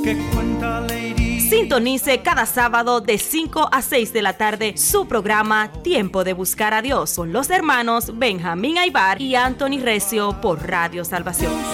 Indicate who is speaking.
Speaker 1: Sintonice cada sábado de 5 a 6 de la tarde su programa Tiempo de Buscar a Dios con los hermanos Benjamín Aybar y Anthony Recio por Radio Salvación.